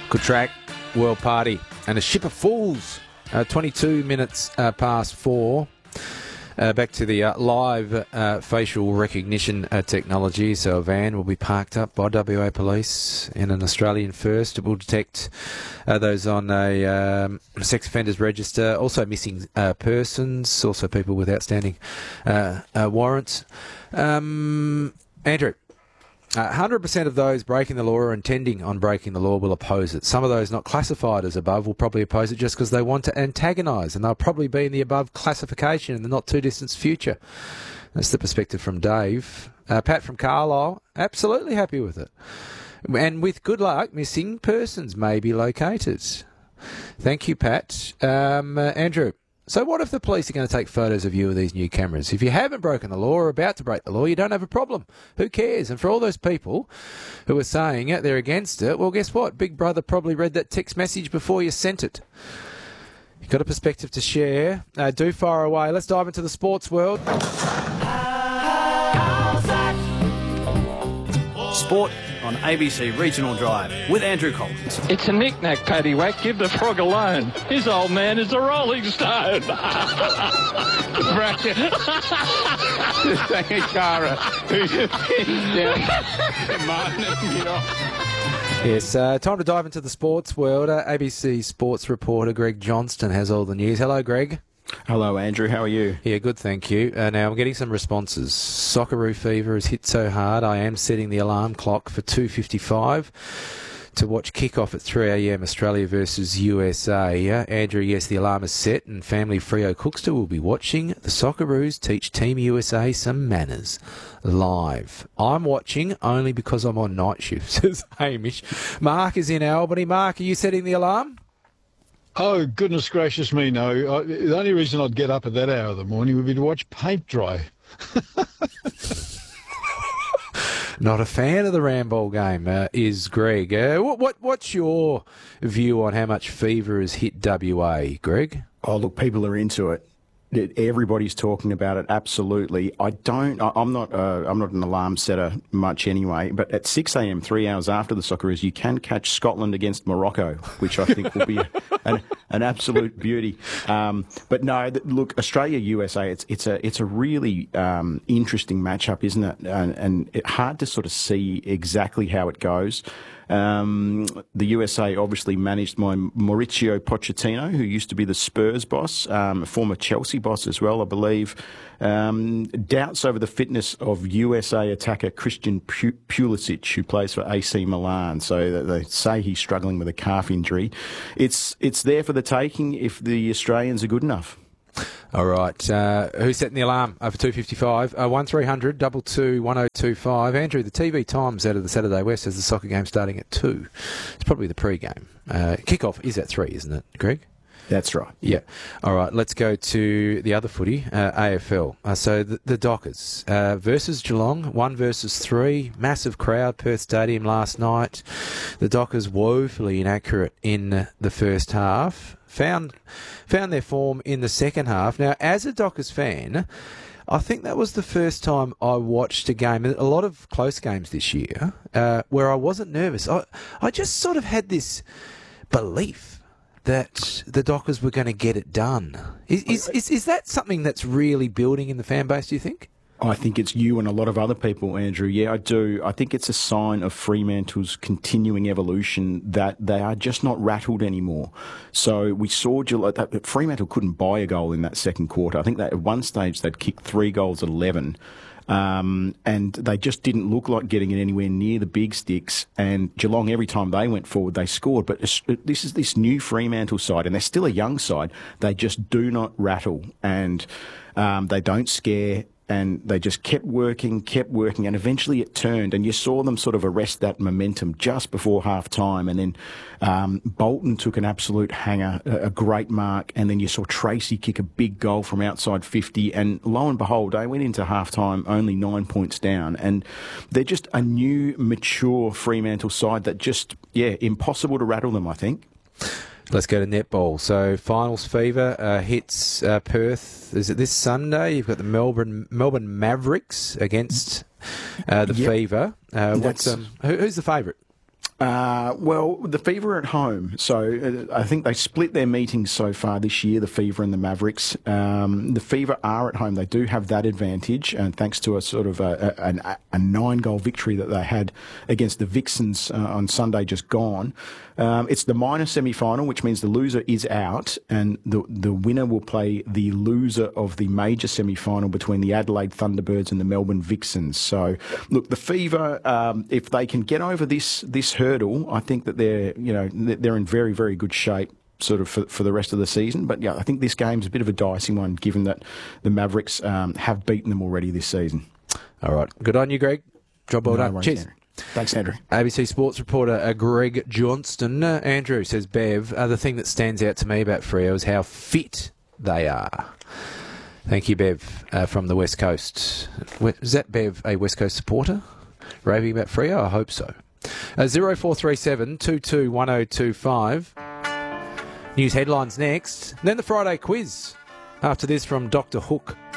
Good track, World Party, and a ship of fools. 22 minutes past 4. Back to the live facial recognition technology. So a van will be parked up by WA Police in an Australian first. It will detect those on a sex offenders register, also missing persons, also people with outstanding warrants. Andrew, 100% of those breaking the law or intending on breaking the law will oppose it. Some of those not classified as above will probably oppose it just because they want to antagonise, and they'll probably be in the above classification in the not-too-distant future. That's the perspective from Dave. Pat from Carlisle, absolutely happy with it. And with good luck, missing persons may be located. Thank you, Pat. Andrew, so what if the police are going to take photos of you with these new cameras? If you haven't broken the law or about to break the law, you don't have a problem. Who cares? And for all those people who are saying it, they're against it, well, guess what? Big Brother probably read that text message before you sent it. You've got a perspective to share. Do fire away. Let's dive into the sports world. Sport on ABC Regional Drive with Andrew Collins. It's a knick-knack, paddywhack. Give the frog alone. His old man is a Rolling Stone. Bracket. Just like a Cara who's a pin down. Yes, time to dive into the sports world. ABC sports reporter Greg Johnston has all the news. Hello, Greg. Hello, Andrew. How are you? Yeah, good, thank you. Now, I'm getting some responses. Socceroo fever has hit so hard, I am setting the alarm clock for 2:55 to watch kick-off at 3 a.m. Australia versus USA. Andrew, yes, the alarm is set, and family Freo Cookster will be watching the Socceroos teach Team USA some manners live. I'm watching only because I'm on night shift, says Hamish. Mark is in Albany. Mark, are you setting the alarm? Oh, goodness gracious me, no. The only reason I'd get up at that hour of the morning would be to watch paint dry. Not a fan of the Ramball game, is Greg. What's your view on how much fever has hit WA, Greg? Oh, look, people are into it. Everybody's talking about it. Absolutely. I'm not an alarm setter much anyway. But at 6 a.m., 3 hours after the Socceroos, you can catch Scotland against Morocco, which I think will be an absolute beauty. But no, look, Australia USA. It's a really interesting matchup, isn't it? And it's hard to sort of see exactly how it goes. The USA obviously managed by Mauricio Pochettino, who used to be the Spurs boss, former Chelsea boss as well, I believe. Doubts over the fitness of USA attacker Christian Pulisic, who plays for AC Milan. So they say he's struggling with a calf injury. It's there for the taking if the Australians are good enough. All right. Who's setting the alarm for 2:55? 1300 22 1025. Andrew, the TV times out of the Saturday West has the soccer game starting at 2. It's probably the pre-game. Kickoff is at 3, isn't it, Greg? That's right. Yeah. All right. Let's go to the other footy, AFL. So the Dockers versus Geelong, 1 versus 3. Massive crowd, Perth Stadium last night. The Dockers woefully inaccurate in the first half. Found their form in the second half. Now, as a Dockers fan, I think that was the first time I watched a game, a lot of close games this year, where I wasn't nervous. I just sort of had this belief that the Dockers were going to get it done. Is that something that's really building in the fan base, do you think? I think it's you and a lot of other people, Andrew. Yeah, I do. I think it's a sign of Fremantle's continuing evolution that they are just not rattled anymore. So we saw that Fremantle couldn't buy a goal in that second quarter. I think that at one stage they'd kicked 3 goals at 11. And they just didn't look like getting it anywhere near the big sticks. And Geelong, every time they went forward, they scored. But this is this new Fremantle side, and they're still a young side. They just do not rattle, and they don't scare. And they just kept working, and eventually it turned. And you saw them sort of arrest that momentum just before half-time. And then Bolton took an absolute hanger, a great mark. And then you saw Tracy kick a big goal from outside 50. And lo and behold, they went into half-time only 9 points down. And they're just a new, mature Fremantle side that just, impossible to rattle them, I think. Let's go to netball. So finals fever hits Perth. Is it this Sunday? You've got the Melbourne Mavericks against the Fever. Who's the favourite? Well, the Fever are at home, so I think they split their meetings so far this year, the Fever and the Mavericks. The Fever are at home. They do have that advantage, and thanks to a sort of a 9-goal victory that they had against the Vixens on Sunday just gone. It's the minor semi-final, which means the loser is out, and the winner will play the loser of the major semi-final between the Adelaide Thunderbirds and the Melbourne Vixens. So, look, the Fever, if they can get over this hurdle, I think that they're in very, very good shape sort of for the rest of the season. But yeah, I think this game's a bit of a dicey one, given that the Mavericks have beaten them already this season. All right. Good on you, Greg. Job well done. worries, Cheers. Andrew. Thanks, Andrew. ABC Sports reporter Greg Johnston. Andrew says, Bev, the thing that stands out to me about Freo is how fit they are. Thank you, Bev, from the West Coast. Is that Bev a West Coast supporter? Raving about Freo? I hope so. 0437 221025. News headlines next. Then the Friday quiz. After this from Dr. Hook.